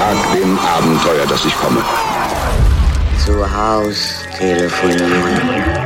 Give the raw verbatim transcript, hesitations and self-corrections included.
Sag dem Abenteuer, dass ich komme. Zu Haus telefonieren.